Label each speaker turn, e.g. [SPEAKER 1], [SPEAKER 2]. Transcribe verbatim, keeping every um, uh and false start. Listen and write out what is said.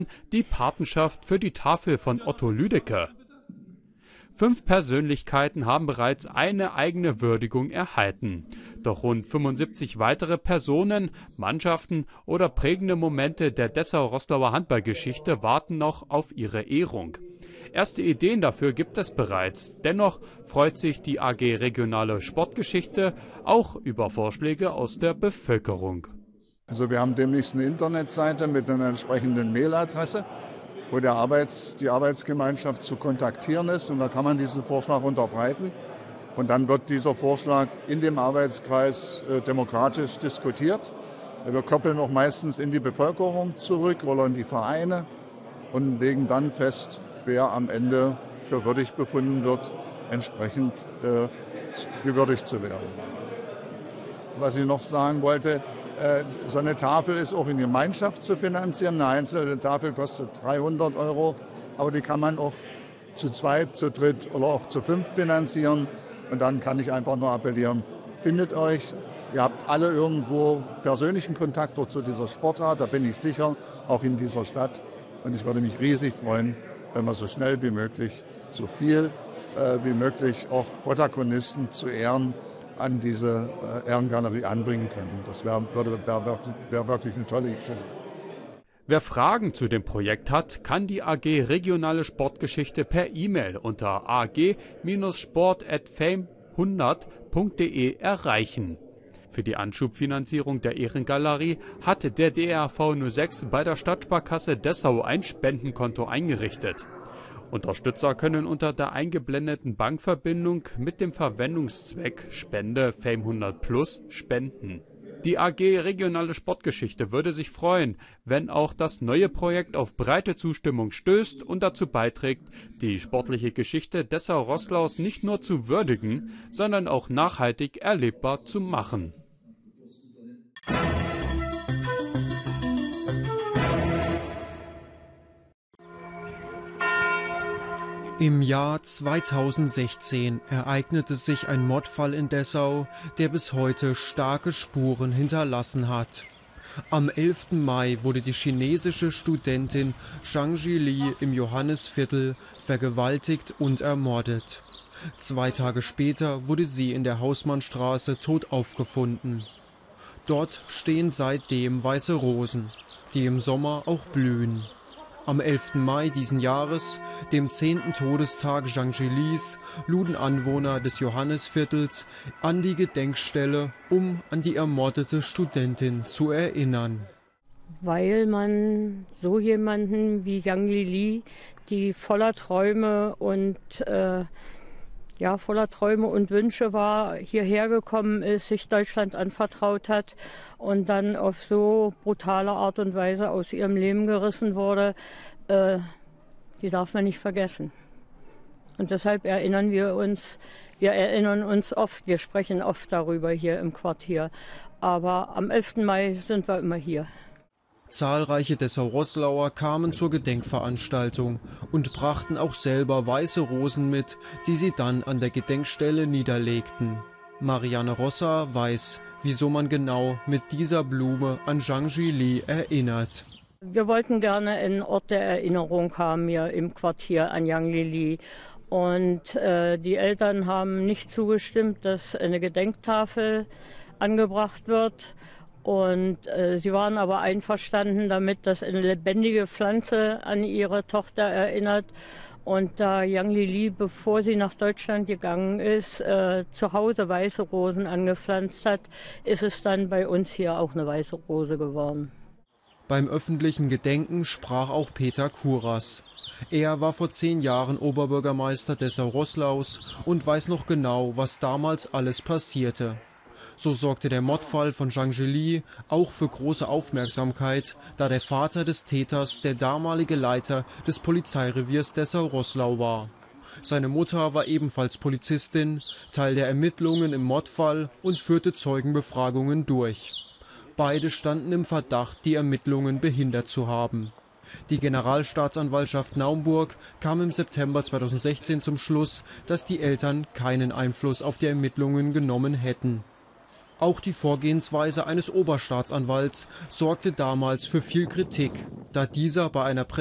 [SPEAKER 1] die Patenschaft für die Tafel von Otto Lüdecke. Fünf Persönlichkeiten haben bereits eine eigene Würdigung erhalten. Doch rund fünfundsiebzig weitere Personen, Mannschaften oder prägende Momente der Dessau-Roßlauer Handballgeschichte warten noch auf ihre Ehrung. Erste Ideen dafür gibt es bereits. Dennoch freut sich die A G Regionale Sportgeschichte auch über Vorschläge aus der Bevölkerung.
[SPEAKER 2] Also wir haben demnächst eine Internetseite mit einer entsprechenden Mailadresse, wo der Arbeits-, die Arbeitsgemeinschaft zu kontaktieren ist. Und da kann man diesen Vorschlag unterbreiten. Und dann wird dieser Vorschlag in dem Arbeitskreis äh, demokratisch diskutiert. Wir koppeln auch meistens in die Bevölkerung zurück oder in die Vereine und legen dann fest, wer am Ende für würdig befunden wird, entsprechend äh, gewürdigt zu werden. Was ich noch sagen wollte, äh, so eine Tafel ist auch in Gemeinschaft zu finanzieren. Eine einzelne Tafel kostet dreihundert Euro, aber die kann man auch zu zweit, zu dritt oder auch zu fünf finanzieren. Und dann kann ich einfach nur appellieren, findet euch. Ihr habt alle irgendwo persönlichen Kontakt zu dieser Sportart, da bin ich sicher, auch in dieser Stadt. Und ich würde mich riesig freuen, wenn wir so schnell wie möglich, so viel äh, wie möglich auch Protagonisten zu Ehren an diese äh, Ehrengalerie anbringen können. Das wäre wär, wär, wär wirklich eine tolle Geschichte.
[SPEAKER 1] Wer Fragen zu dem Projekt hat, kann die A G Regionale Sportgeschichte per E-Mail unter a g sport at fame hundert punkt de erreichen. Für die Anschubfinanzierung der Ehrengalerie hatte der D R V null sechs bei der Stadtsparkasse Dessau ein Spendenkonto eingerichtet. Unterstützer können unter der eingeblendeten Bankverbindung mit dem Verwendungszweck Spende Fame hundert Plus spenden. Die A G Regionale Sportgeschichte würde sich freuen, wenn auch das neue Projekt auf breite Zustimmung stößt und dazu beiträgt, die sportliche Geschichte Dessau-Roßlaus nicht nur zu würdigen, sondern auch nachhaltig erlebbar zu machen.
[SPEAKER 3] Im Jahr zweitausendsechzehn ereignete sich ein Mordfall in Dessau, der bis heute starke Spuren hinterlassen hat. Am elften Mai wurde die chinesische Studentin Zhang Jili im Johannisviertel vergewaltigt und ermordet. Zwei Tage später wurde sie in der Hausmannstraße tot aufgefunden. Dort stehen seitdem weiße Rosen, die im Sommer auch blühen. Am elften Mai diesen Jahres, dem zehnten Todestag Zhang Jilis, luden Anwohner des Johannisviertels an die Gedenkstelle, um an die ermordete Studentin zu erinnern.
[SPEAKER 4] Weil man so jemanden wie Zhang Jili, die voller Träume und äh, ja, voller Träume und Wünsche war, hierher gekommen ist, sich Deutschland anvertraut hat und dann auf so brutale Art und Weise aus ihrem Leben gerissen wurde, äh, die darf man nicht vergessen. Und deshalb erinnern wir uns, wir erinnern uns oft, wir sprechen oft darüber hier im Quartier. Aber am elften Mai sind wir immer hier.
[SPEAKER 3] Zahlreiche Dessau-Roßlauer kamen zur Gedenkveranstaltung und brachten auch selber weiße Rosen mit, die sie dann an der Gedenkstelle niederlegten. Marianne Rossa weiß, wieso man genau mit dieser Blume an Zhang Jili erinnert.
[SPEAKER 4] Wir wollten gerne einen Ort der Erinnerung haben hier im Quartier an Zhang Jili. Und äh, die Eltern haben nicht zugestimmt, dass eine Gedenktafel angebracht wird. Und äh, sie waren aber einverstanden damit, dass eine lebendige Pflanze an ihre Tochter erinnert. Und da Zhang Jili, bevor sie nach Deutschland gegangen ist, äh, zu Hause weiße Rosen angepflanzt hat, ist es dann bei uns hier auch eine weiße Rose geworden.
[SPEAKER 3] Beim öffentlichen Gedenken sprach auch Peter Kuras. Er war vor zehn Jahren Oberbürgermeister Dessau-Roßlaus und weiß noch genau, was damals alles passierte. So sorgte der Mordfall von Zhang Jili auch für große Aufmerksamkeit, da der Vater des Täters der damalige Leiter des Polizeireviers Dessau-Roßlau war. Seine Mutter war ebenfalls Polizistin, Teil der Ermittlungen im Mordfall und führte Zeugenbefragungen durch. Beide standen im Verdacht, die Ermittlungen behindert zu haben. Die Generalstaatsanwaltschaft Naumburg kam im September zweitausendsechzehn zum Schluss, dass die Eltern keinen Einfluss auf die Ermittlungen genommen hätten. Auch die Vorgehensweise eines Oberstaatsanwalts sorgte damals für viel Kritik, da dieser bei einer